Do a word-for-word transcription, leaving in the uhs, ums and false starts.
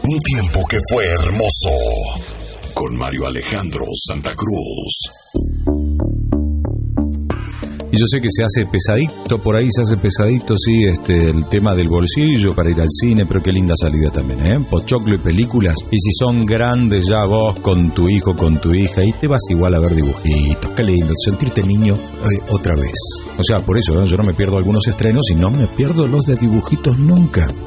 Un tiempo que fue hermoso. Con Mario Alejandro Santa Cruz. Y yo sé que se hace pesadito, por ahí se hace pesadito, sí, este, el tema del bolsillo para ir al cine, pero qué linda salida también, ¿eh? Pochoclo y películas. Y si son grandes ya vos con tu hijo, con tu hija, y te vas igual a ver dibujitos, qué lindo, sentirte niño eh, otra vez. O sea, por eso, ¿eh? Yo no me pierdo algunos estrenos y no me pierdo los de dibujitos nunca.